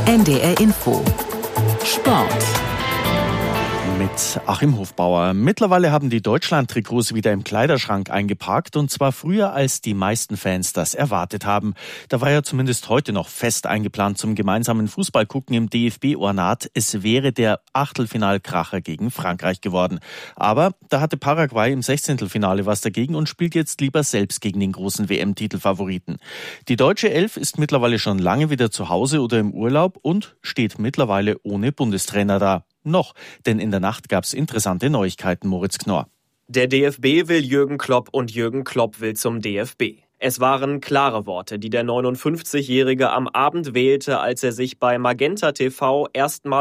NDR Info Sport mit Achim Hofbauer. Mittlerweile haben die Deutschland-Trikots wieder im Kleiderschrank eingeparkt und zwar früher, als die meisten Fans das erwartet haben. Da war ja zumindest heute noch fest eingeplant zum gemeinsamen Fußballgucken im DFB-Ornat. Es wäre der Achtelfinalkracher gegen Frankreich geworden. Aber da hatte Paraguay im 16. was dagegen und spielt jetzt lieber selbst gegen den großen WM-Titelfavoriten. Die deutsche Elf ist mittlerweile schon lange wieder zu Hause oder im Urlaub und steht mittlerweile ohne Bundestrainer da. Noch, denn in der Nacht gab's interessante Neuigkeiten, Moritz Knorr. Der DFB will Jürgen Klopp und Jürgen Klopp will zum DFB. Es waren klare Worte, die der 59-Jährige am Abend wählte, als er sich bei Magenta TV erstmals